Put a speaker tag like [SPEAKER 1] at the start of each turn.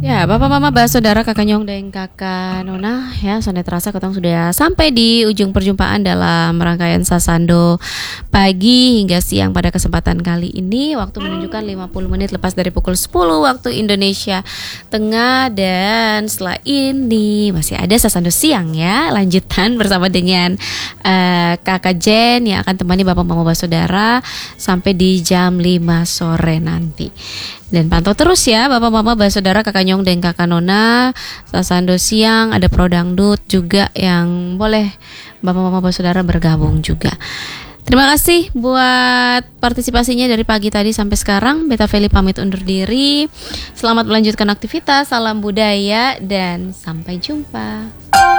[SPEAKER 1] Ya, Bapak Mama Saudara Kakak Nyong dan Kakak Nona, ya sudah terasa ketong sudah sampai di ujung perjumpaan dalam rangkaian Sasando pagi hingga siang pada kesempatan kali ini. Waktu menunjukkan 50 menit lepas dari pukul 10 waktu Indonesia Tengah. Dan setelah ini masih ada Sasando siang ya, lanjutan bersama dengan Kakak Jen yang akan temani Bapak Mama Saudara sampai di jam 5 sore nanti. Dan pantau terus ya Bapak Mama Saudara Kakak Nyong dan Kakak Nona. Sasando siang ada Pro Dangdut juga yang boleh Bapak Mama Saudara bergabung juga. Terima kasih buat partisipasinya dari pagi tadi sampai sekarang. Beta Feli pamit undur diri. Selamat melanjutkan aktivitas, salam budaya dan sampai jumpa.